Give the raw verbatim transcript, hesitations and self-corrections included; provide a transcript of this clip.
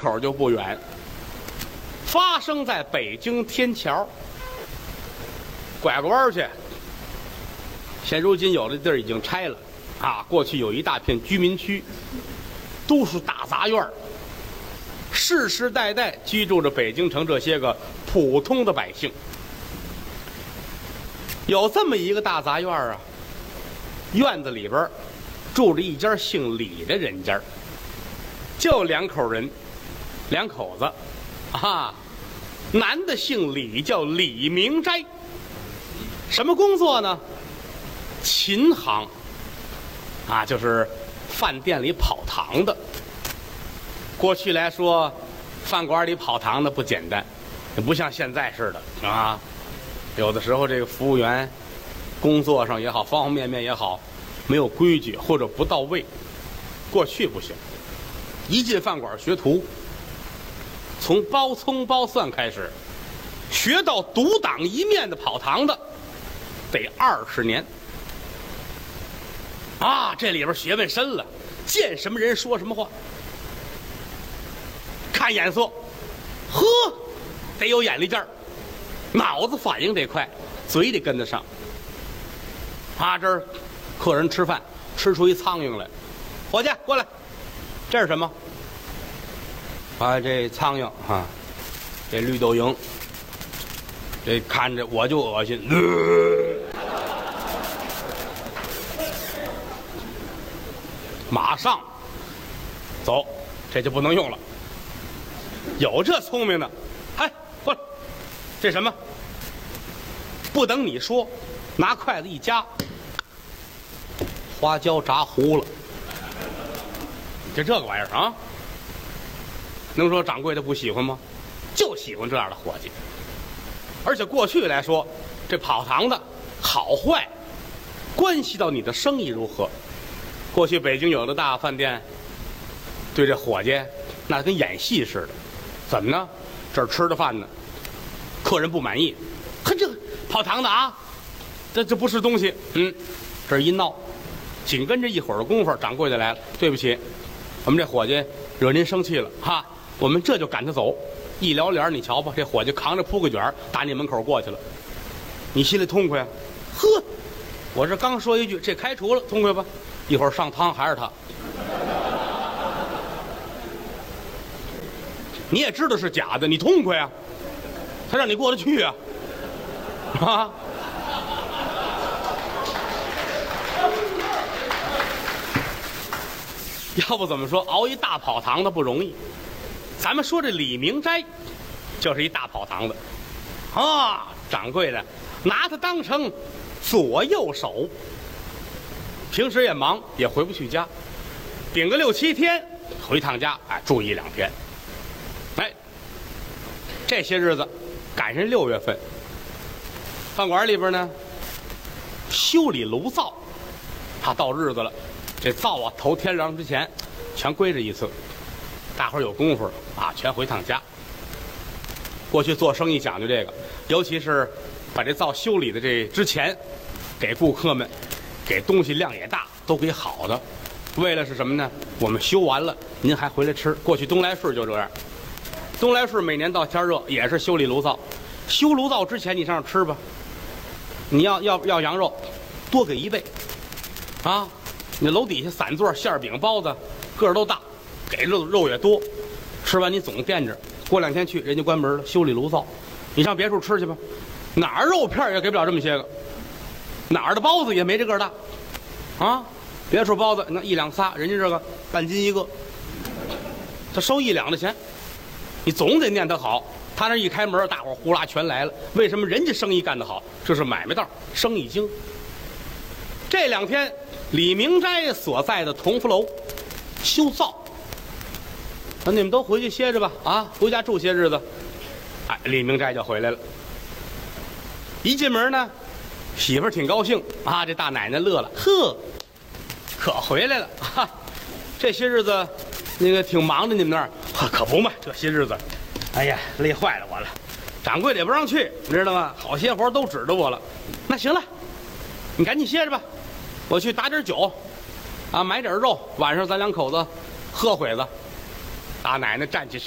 口就不远，发生在北京天桥。拐个弯去，现如今有的地儿已经拆了啊，过去有一大片居民区，都是大杂院，世世代代居住着北京城这些个普通的百姓。有这么一个大杂院啊，院子里边住着一家姓李的人家，就两口人，两口子啊，男的姓李，叫李明斋，什么工作呢？琴行啊，就是饭店里跑堂的。过去来说，饭馆里跑堂的不简单，也不像现在似的啊。有的时候这个服务员工作上也好，方方面面也好，没有规矩或者不到位。过去不行，一进饭馆学徒，从包葱包蒜开始，学到独当一面的跑堂的，得二十年。啊，这里边学问深了，见什么人说什么话，看眼色，呵，得有眼力劲儿，脑子反应得快，嘴得跟得上。啊，这儿客人吃饭吃出一苍蝇来，伙计过来，这是什么？啊，这苍蝇啊，这绿豆蝇，这看着我就恶心。呃马上走，这就不能用了。有这聪明的，哎，过来，这什么？不等你说，拿筷子一夹，花椒炸糊了。就这个玩意儿啊，能说掌柜的不喜欢吗？就喜欢这样的伙计。而且过去来说，这跑堂的好坏，关系到你的生意如何。过去北京有的大饭店，对这伙计那跟演戏似的。怎么呢？这儿吃的饭呢，客人不满意，呵，这个跑堂的啊，这这不是东西。嗯，这儿一闹，紧跟着一会儿的功夫，掌柜的来了，对不起，我们这伙计惹您生气了哈，我们这就赶他走。一撩帘，你瞧吧，这伙计扛着铺个卷打你门口过去了，你心里痛快啊？呵，我这刚说一句，这开除了，痛快吧？一会儿上汤还是他，你也知道是假的，你痛快啊？他让你过得去啊？啊？要不怎么说熬一大跑堂的不容易？咱们说这李明斋，就是一大跑堂的，啊，掌柜的拿他当成左右手。平时也忙，也回不去家，顶个六七天回趟家，哎，住一两天。哎，这些日子赶上六月份，饭馆里边呢修理炉灶，怕到日子了，这灶啊头天亮之前全归置一次，大伙儿有功夫啊，全回趟家。过去做生意讲究这个，尤其是把这灶修理的这之前，给顾客们。给东西量也大，都给好的，为了是什么呢？我们修完了，您还回来吃。过去东来顺就这样，东来顺每年到天热也是修理炉灶，修炉灶之前你上这吃吧，你要要要羊肉，多给一倍，啊，你楼底下散座馅饼包子个儿都大，给肉肉也多，吃完你总惦着，过两天去人家关门了，修理炉灶，你上别处吃去吧，哪儿肉片也给不了这么些个。哪儿的包子也没这个大，啊！别说包子，那一两仨，人家这个半斤一个，他收一两的钱，你总得念他好。他那一开门，大伙儿呼啦全来了。为什么人家生意干得好？这是买卖道，生意精。这两天，李明斋所在的同福楼修灶，那你们都回去歇着吧，啊，回家住些日子。哎，李明斋就回来了。一进门呢。媳妇儿挺高兴啊，这大奶奶乐了，呵，可回来了哈。这些日子，那个挺忙的，你们那儿可不嘛？这些日子，哎呀，累坏了我了。掌柜的也不让去，你知道吗？好些活都指着我了。那行了，你赶紧歇着吧，我去打点酒，啊，买点肉，晚上咱两口子喝会子。大奶奶站起身。